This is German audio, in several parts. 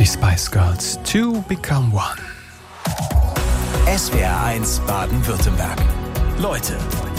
Die Spice Girls, To Become One. SWR 1 Baden-Württemberg. Leute.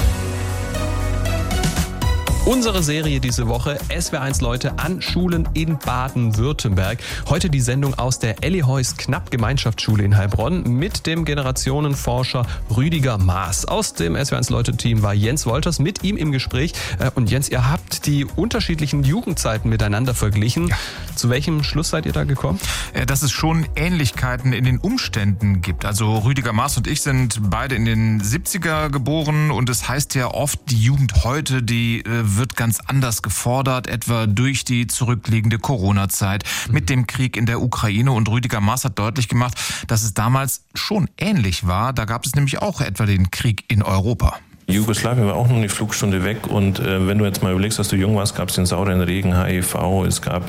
Unsere Serie diese Woche, SWR1 Leute an Schulen in Baden-Württemberg. Heute die Sendung aus der Elli Heuss Knapp Gemeinschaftsschule in Heilbronn mit dem Generationenforscher Rüdiger Maas. Aus dem SWR1 Leute Team war Jens Wolters mit ihm im Gespräch. Und Jens, ihr habt die unterschiedlichen Jugendzeiten miteinander verglichen. Ja. Zu welchem Schluss seid ihr da gekommen? Dass es schon Ähnlichkeiten in den Umständen gibt. Also Rüdiger Maas und ich sind beide in den 70er geboren und es heißt ja oft, die Jugend heute, die wird ganz anders gefordert, etwa durch die zurückliegende Corona-Zeit mit dem Krieg in der Ukraine. Und Rüdiger Maas hat deutlich gemacht, dass es damals schon ähnlich war. Da gab es nämlich auch etwa den Krieg in Europa. Jugoslawien war auch noch eine Flugstunde weg und wenn du jetzt mal überlegst, dass du jung warst, gab es den sauren Regen, HIV, es gab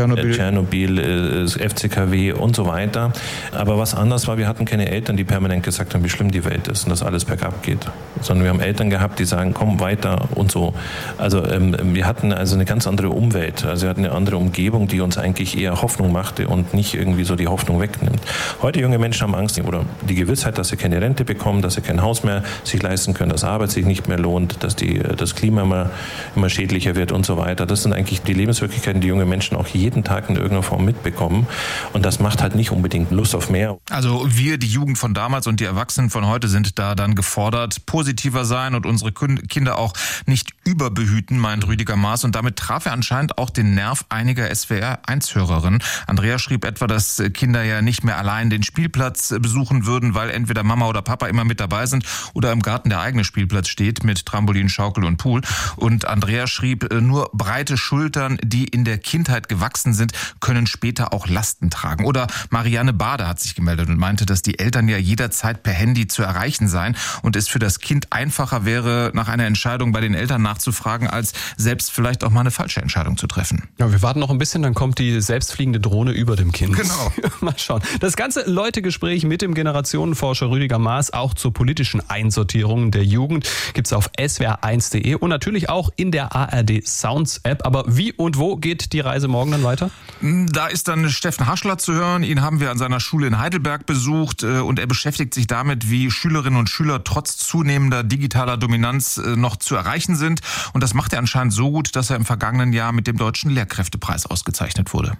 Tschernobyl, FCKW und so weiter. Aber was anders war, wir hatten keine Eltern, die permanent gesagt haben, wie schlimm die Welt ist und dass alles bergab geht. Sondern wir haben Eltern gehabt, die sagen, komm weiter und so. Also wir hatten also eine ganz andere Umwelt, also wir hatten eine andere Umgebung, die uns eigentlich eher Hoffnung machte und nicht irgendwie so die Hoffnung wegnimmt. Heute junge Menschen haben Angst oder die Gewissheit, dass sie keine Rente bekommen, dass sie kein Haus mehr sich leisten können, dass Arbeit sich nicht mehr lohnt, dass das Klima immer schädlicher wird und so weiter. Das sind eigentlich die Lebenswirklichkeiten, die junge Menschen auch jeden Tag in irgendeiner Form mitbekommen. Und das macht halt nicht unbedingt Lust auf mehr. Also wir, die Jugend von damals und die Erwachsenen von heute, sind da dann gefordert, positiver sein und unsere Kinder auch nicht überbehüten, meint Rüdiger Maas. Und damit traf er anscheinend auch den Nerv einiger SWR1-Hörerinnen. Andrea schrieb etwa, dass Kinder ja nicht mehr allein den Spielplatz besuchen würden, weil entweder Mama oder Papa immer mit dabei sind oder im Garten der eigene Spielplatz steht mit Trampolin, Schaukel und Pool. Und Andrea schrieb, nur breite Schultern, die in der Kindheit gewachsen sind, können später auch Lasten tragen. Oder Marianne Bade hat sich gemeldet und meinte, dass die Eltern ja jederzeit per Handy zu erreichen seien und es für das Kind einfacher wäre, nach einer Entscheidung bei den Eltern nachzufragen, als selbst vielleicht auch mal eine falsche Entscheidung zu treffen. Ja, wir warten noch ein bisschen, dann kommt die selbstfliegende Drohne über dem Kind. Genau. Mal schauen. Das ganze Leute-Gespräch mit dem Generationenforscher Rüdiger Maas, auch zur politischen Einsortierung der Jugend, gibt's auf swr1.de und natürlich auch in der ARD Sounds App. Aber wie und wo geht die Reise morgen dann weiter? Da ist dann Steffen Haschler zu hören. Ihn haben wir an seiner Schule in Heidelberg besucht und er beschäftigt sich damit, wie Schülerinnen und Schüler trotz zunehmender digitaler Dominanz noch zu erreichen sind. Und das macht er anscheinend so gut, dass er im vergangenen Jahr mit dem Deutschen Lehrkräftepreis ausgezeichnet wurde.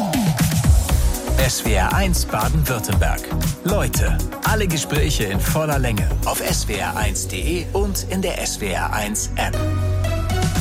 SWR 1 Baden-Württemberg. Leute, alle Gespräche in voller Länge auf swr1.de und in der SWR 1 App.